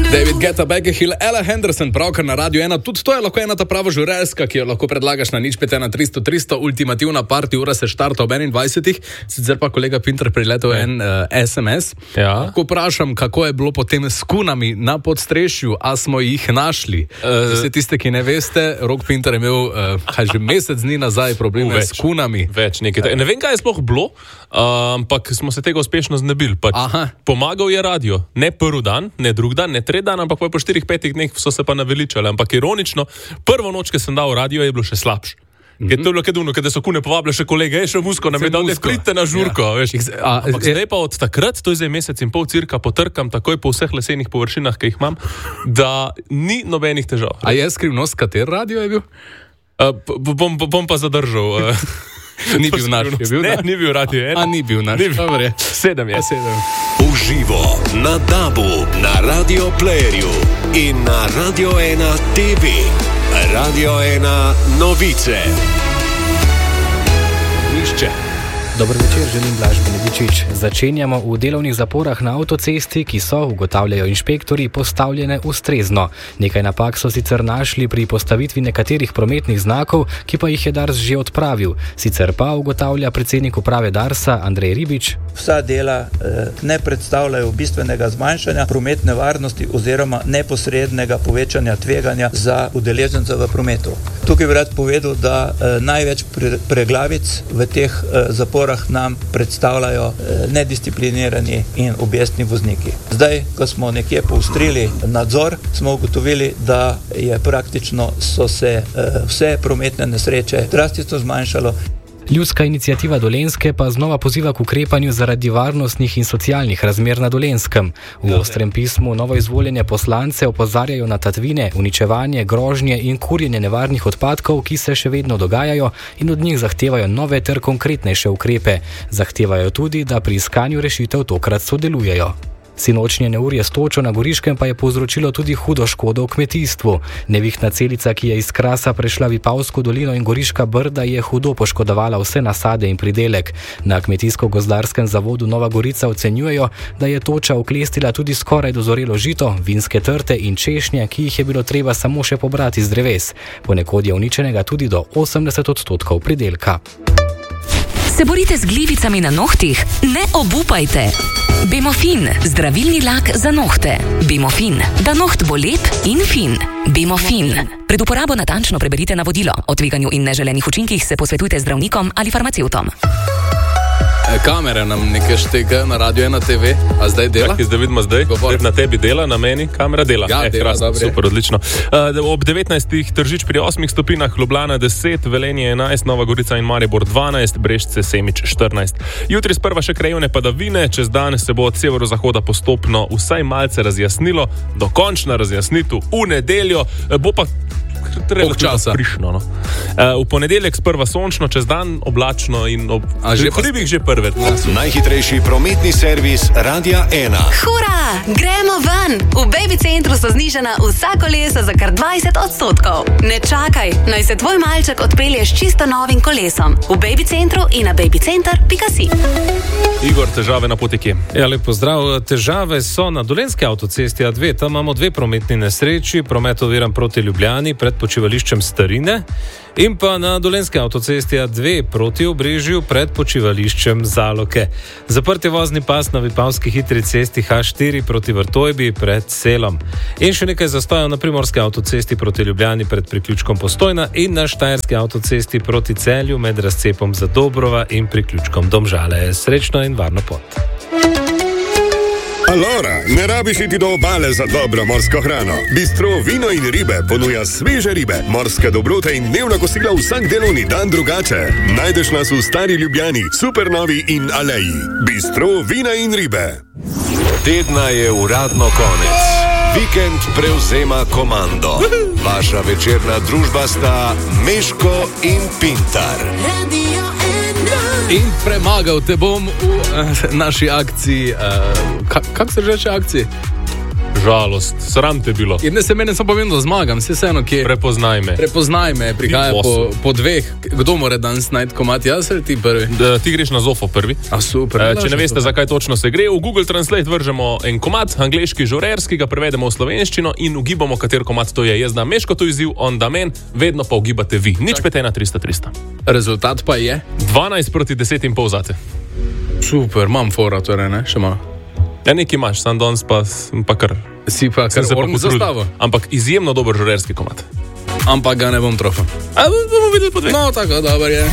David Guetta, Becky Hill, Ella Henderson, pravkar na Radio 1. Tudi to je lahko ena ta prava žurelska, ki jo lahko predlagaš na 051 300 ultimativna party, ura se štarta ob 21. Sicer pa kolega Pinter priletel en SMS. Ja. Ko vprašam, kako je bilo potem s kunami na podstrešju, a smo jih našli. Vse tiste, ki ne veste, Rok Pinter je imel že mesec dni nazaj probleme s kunami. Ne vem, kaj je sploh bilo, ampak smo se tega uspešno znebili. Pomagal je radio. Ne prvi dan, ne drug dan, ne tretji dan, ampak po 4-5 dneh so se pa naveličali. Ampak ironično, prvo noč, ki sem dal radio, je bilo še slabše. To je bilo kedavno, kada so kune povabile še kolege, še musko, nam je dal, ne pridite na žurko. Ja. Ampak zdaj pa od takrat, to je zdaj mesec in pol cirka, potrkam takoj po vseh lesenih površinah, ki jih imam, da ni nobenih težav. A je skrivnost, kater radio je bil? Bom pa zadržal. Ni bil naš, je bil naš? Ni bil radio 1. Ni bil naš, dobre. 7 je. 7. Uživo na DAB-u, na Radio Playerju in na Radio 1 TV. Radio 1 novice. Nišče. Dober večer, želim Blaž Benedičič. Začenjamo v delovnih zaporah na avtocesti, ki so, ugotavljajo inšpektori, postavljene ustrezno. Nekaj napak so sicer našli pri postavitvi nekaterih prometnih znakov, ki pa jih je Dars že odpravil. Sicer pa, ugotavlja predsednik uprave Darsa Andrej Ribič, vsa dela ne predstavljajo bistvenega zmanjšanja prometne varnosti oziroma neposrednega povečanja tveganja za udeležence v prometu. Tukaj bi rad povedal, da največ preglavic v teh zaporah nam predstavljajo nedisciplinirani in objestni vozniki. Zdaj, ko smo nekje poostrili nadzor, smo ugotovili, da je praktično so se vse prometne nesreče drastično zmanjšalo. Ljudska iniciativa Dolenjske pa znova poziva k ukrepanju zaradi varnostnih in socialnih razmer na Dolenskem. V ostrem pismu novoizvoljene poslance opozarjajo na tatvine, uničevanje, grožnje in kurjenje nevarnih odpadkov, ki se še vedno dogajajo, in od njih zahtevajo nove ter konkretnejše ukrepe. Zahtevajo tudi, da pri iskanju rešitev tokrat sodelujejo. Sinočnje neurje s točo na Goriškem pa je povzročilo tudi hudo škodo v kmetijstvu. Nevihtna celica, ki je iz Krasa prešla Vipavsko dolino in Goriška Brda, je hudo poškodovala vse nasade in pridelek. Na kmetijsko-gozdarskem zavodu Nova Gorica ocenjujejo, da je toča oklestila tudi skoraj dozorelo žito, vinske trte in češnje, ki jih je bilo treba samo še pobrati z dreves. Ponekod je uničenega tudi do 80% pridelka. Se borite z glivicami na nohtih? Ne obupajte! Bemofin, zdravilni lak za nohte. Bemofin, da noht bo lep in fin. Bemofin. Pred uporabo natančno preberite navodilo. O tveganju in neželenih učinkih se posvetujte z zdravnikom ali farmacevtom. Kamera nam nekaj šteka na Radio 1 TV, a zdaj dela? Zdaj vidimo zdaj, na tebi dela, na meni kamera dela. Ja, dela, dobro. Super, odlično. Ob 19. Tržič pri 8 stopinah, Ljubljana 10, Velenje 11, Nova Gorica in Maribor 12, Brežice, Semič 14. Jutri sprva še krajevne padavine, čez dan se bo od severozahoda postopno vsaj malce razjasnilo, dokončna razjasnitev v nedeljo, bo pa prišno, no. V ponedeljek sprva sončno, čez dan oblačno in ob hribih že prve. Najhitrejši prometni servis Radia 1. Hura! Gremo ven! V Baby Centru so znižana vsa kolesa za kar 20%. Ne čakaj, naj se tvoj malček odpelje s čisto novim kolesom. V Baby Centru in na babycenter.si. Igor, težave na poti kje? Ja, lep pozdrav. Težave so na Dolenjski avtocesti A2. Tam imamo 2 prometni nesreči, promet oviran proti Ljubljani pred počivališčem Starine in pa na Dolenjski avtocesti A2 proti Obrežju pred počivališčem Zaloke. Zaprt je vozni pas na Vipavski hitri cesti H4 proti Vrtojbi pred Selom. In še nekaj zastojev na Primorski avtocesti proti Ljubljani pred priključkom Postojna in na Štajerski avtocesti proti Celju med razcepom Zadobrova in priključkom Domžale. Srečno in varno pot. Alora, ne rabiš iti do obale za dobro morsko hrano. Bistro Vino in ribe ponuja sveže ribe, morske dobrote in dnevna kosila vsak delovni dan drugače. Najdeš nas v Stari Ljubljani, Supernovi in Aleji. Bistro Vina in ribe. Tedna je uradno konec. Vikend prevzema komando. Vaša večerna družba sta Meško in Pintar. In premagal te bom v naši akciji. Kako se reče akciji? Žalost, sram te bilo. In ne se meni samo povem, da zmagam, vseeno, ki je. Prepoznaj me, prihaja po dveh. Kdo mora danes najti komat, jaz ali ti prvi? Ti greš na Zofo prvi. A super. Če ne veste, zakaj točno se gre, v Google Translate vržemo en komat, angleški žurerski, ga prevedemo v slovenščino in ugibamo, kater komat to je. Jaz dam Meško to izziv, on da men, vedno pa ugibate vi. Nič 5-1, 300. Rezultat pa je? 12-10,5 zate. Super, imam fora, torej, ne? Še malo. Ja, nekaj imaš, sam danes pa kar. Si pa kar orn zastavo. Ampak izjemno dober žurerski komat. Ampak ga ne bom trofil. A bomo videli po dveh. No, tako, dober je.